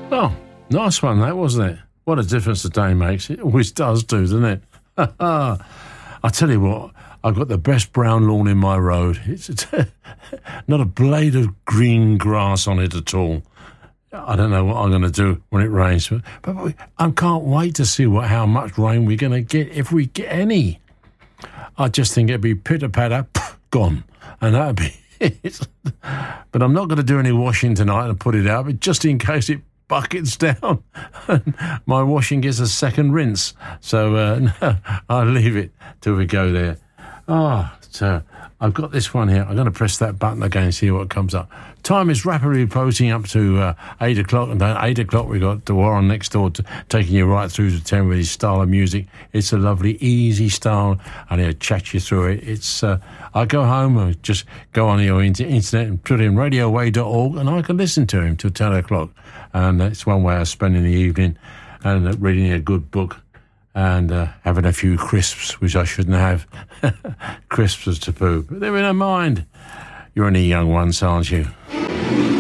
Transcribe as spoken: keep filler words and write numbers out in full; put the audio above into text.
Oh, nice one that, wasn't it? What a difference a day makes. It always does do, doesn't it? I tell you what, I've got the best brown lawn in my road. It's not a blade of green grass on it at all. I don't know what I'm going to do when it rains, but, but I can't wait to see what how much rain we're going to get, if we get any. I just think it'd be pitter-patter, gone, and that'd be it. But I'm not going to do any washing tonight and put it out, but just in case it buckets down, my washing gets a second rinse. So uh, no, I'll leave it till we go there. Ah, oh, so I've got this one here. I'm going to press that button again and see what comes up. Time is rapidly approaching up to uh, eight o'clock. And at eight o'clock, we've got the Warren next door to, taking you right through to ten with his style of music. It's a lovely, easy style, and he'll chat you through it. It's uh, I go home and just go on your internet and put in radio way dot org, and I can listen to him till ten o'clock. And it's one way of spending the evening and uh, reading a good book. And uh, having a few crisps, which I shouldn't have. Crisps is taboo. But never mind. You're only young ones, aren't you?